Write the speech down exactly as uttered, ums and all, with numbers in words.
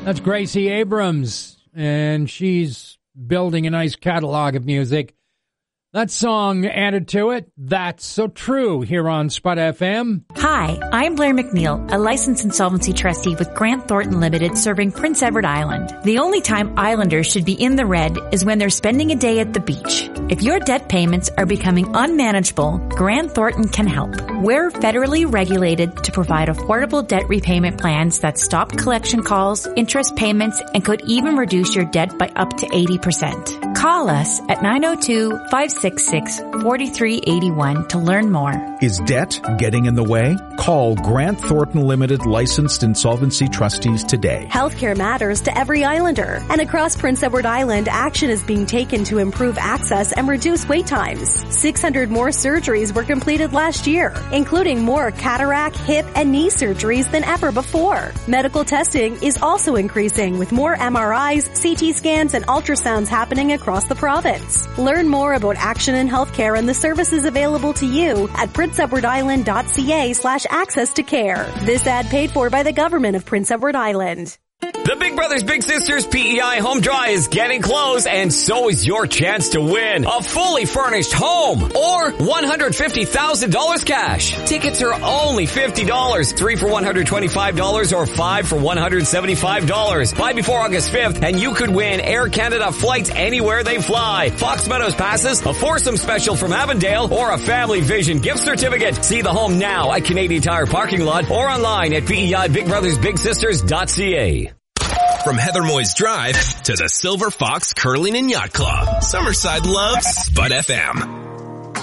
That's Gracie Abrams, and she's building a nice catalog of music. That song added to it, That's So True, here on Spud F M. Hi, I'm Blair McNeil, a licensed insolvency trustee with Grant Thornton Limited serving Prince Edward Island. The only time islanders should be in the red is when they're spending a day at the beach. If your debt payments are becoming unmanageable, Grant Thornton can help. We're federally regulated to provide affordable debt repayment plans that stop collection calls, interest payments, and could even reduce your debt by up to eighty percent. Call us at nine oh two, five six six, four three eight one to learn more. Is debt getting in the way? Call Grant Thornton Limited licensed insolvency trustees today. Healthcare matters to every islander, and across Prince Edward Island, action is being taken to improve access and reduce wait times. six hundred more surgeries were completed last year, including more cataract, hip, and knee surgeries than ever before. Medical testing is also increasing with more M R Is, C T scans, and ultrasounds happening across the province. Learn more about action in healthcare and the services available to you at prince edward island dot c a slash access to care. This ad paid for by the government of Prince Edward Island. The Big Brothers Big Sisters P E I Home Draw is getting close, and so is your chance to win a fully furnished home or one hundred fifty thousand dollars cash. Tickets are only fifty dollars, three for one hundred twenty-five dollars or five for one hundred seventy-five dollars. Buy before August fifth and you could win Air Canada flights anywhere they fly, Fox Meadows passes, a foursome special from Avondale, or a Family Vision gift certificate. See the home now at Canadian Tire parking lot or online at P E I Big Brothers Big Sisters dot c a. From Heather Moyes Drive to the Silver Fox Curling and Yacht Club, Summerside loves Spud F M.